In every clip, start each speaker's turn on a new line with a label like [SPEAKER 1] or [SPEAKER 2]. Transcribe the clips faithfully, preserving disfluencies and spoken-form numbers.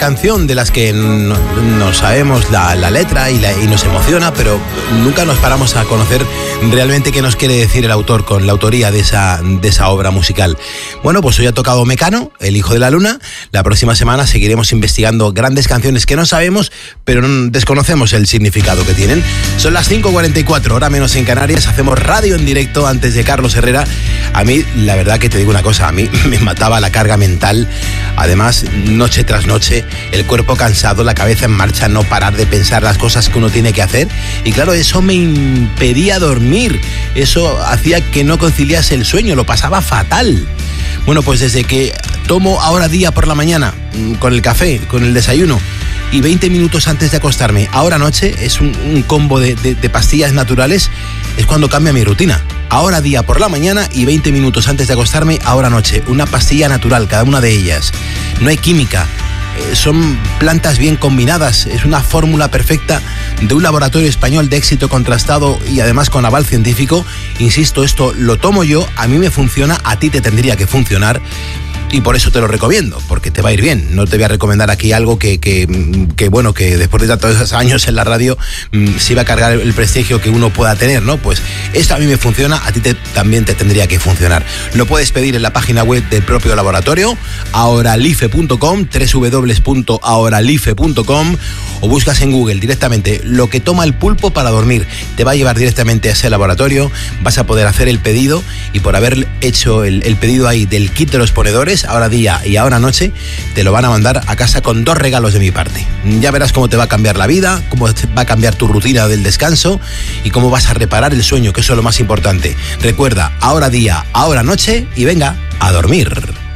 [SPEAKER 1] canción de las que no, no sabemos la, la letra y, la, y nos emociona, pero nunca nos paramos a conocer realmente qué nos quiere decir el autor con la autoría de esa, de esa obra musical. Bueno, pues hoy ha tocado Mecano, El Hijo de la Luna. La próxima semana seguiremos investigando grandes canciones que no sabemos, pero no, desconocemos el significado que tienen. Son las cinco cuarenta y cuatro, hora menos en Canarias. Hacemos radio en directo antes de Carlos Herrera. A mí, la verdad que te digo una cosa, a mí me mataba la carga mental. Además, noche tras noche, el cuerpo cansado, la cabeza en marcha, no parar de pensar las cosas que uno tiene que hacer. Y claro, eso me impedía dormir. Eso hacía que no conciliase el sueño, lo pasaba fatal. Bueno, pues desde que tomo ahora día por la mañana, con el café, con el desayuno, y veinte minutos antes de acostarme, ahora noche, es un, un combo de, de, de pastillas naturales, es cuando cambia mi rutina. Ahora día por la mañana y veinte minutos antes de acostarme, ahora noche. Una pastilla natural, cada una de ellas. No hay química. Eh, son plantas bien combinadas. Es una fórmula perfecta de un laboratorio español de éxito contrastado y además con aval científico. Insisto, esto lo tomo yo, a mí me funciona, a ti te tendría que funcionar. Y por eso te lo recomiendo, porque te va a ir bien. No te voy a recomendar aquí algo que, que, que bueno, que después de tantos años en la radio mmm, se iba a cargar el prestigio que uno pueda tener, ¿no? Pues esto a mí me funciona, a ti te, también te tendría que funcionar. Lo puedes pedir en la página web del propio laboratorio, ahoralife punto com, doble u doble u doble u punto ahoralife punto com, o buscas en Google directamente lo que toma el pulpo para dormir. Te va a llevar directamente a ese laboratorio, vas a poder hacer el pedido, y por haber hecho el, el pedido ahí del kit de los ponedores, ahora día y ahora noche, te lo van a mandar a casa con dos regalos de mi parte. Ya verás cómo te va a cambiar la vida, cómo va a cambiar tu rutina del descanso y cómo vas a reparar el sueño, que eso es lo más importante. Recuerda, ahora día, ahora noche, y venga, a dormir.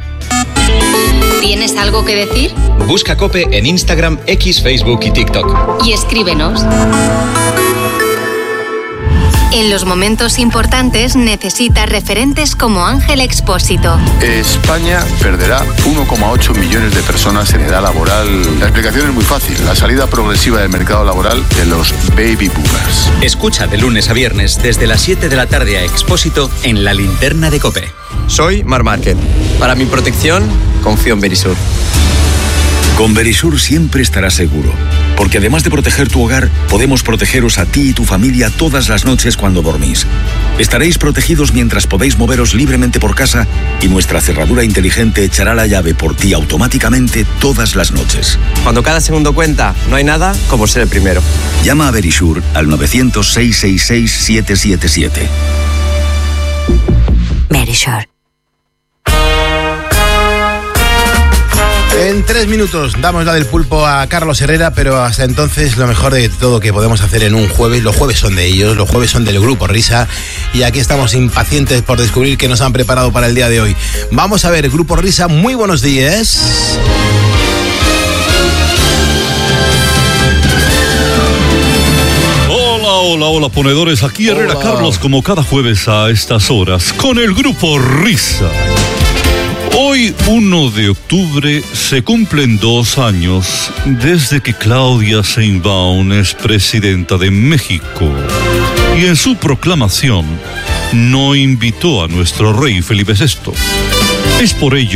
[SPEAKER 2] ¿Tienes algo que decir?
[SPEAKER 3] Busca COPE en Instagram, X, Facebook y TikTok.
[SPEAKER 2] Y escríbenos. En los momentos importantes necesita referentes como Ángel Expósito.
[SPEAKER 4] España perderá uno coma ocho millones de personas en edad laboral. La explicación es muy fácil: la salida progresiva del mercado laboral de los baby boomers.
[SPEAKER 3] Escucha de lunes a viernes desde las siete de la tarde a Expósito en La Linterna de COPE.
[SPEAKER 5] Soy Mar Márquez. Para mi protección, confío en Verisur.
[SPEAKER 6] Con Verisur siempre estarás seguro, porque además de proteger tu hogar, podemos protegeros a ti y tu familia todas las noches cuando dormís. Estaréis protegidos mientras podéis moveros libremente por casa, y nuestra cerradura inteligente echará la llave por ti automáticamente todas las noches.
[SPEAKER 5] Cuando cada segundo cuenta, no hay nada como ser el primero.
[SPEAKER 6] Llama a Verisur al nueve cero cero, seis seis seis, siete siete siete.
[SPEAKER 2] Verisur.
[SPEAKER 1] En tres minutos damos la del pulpo a Carlos Herrera, pero hasta entonces lo mejor de todo que podemos hacer en un jueves. Los jueves son de ellos, los jueves son del Grupo Risa, y aquí estamos impacientes por descubrir qué nos han preparado para el día de hoy. Vamos a ver, Grupo Risa, muy buenos días.
[SPEAKER 7] Hola, hola, hola, ponedores. Aquí Herrera
[SPEAKER 1] Hola.
[SPEAKER 7] Carlos, como cada jueves a estas horas, con el Grupo Risa. Hoy, uno de octubre, se cumplen dos años desde que Claudia Sheinbaum es presidenta de México. Y en su proclamación no invitó a nuestro rey Felipe sexto. Es por ello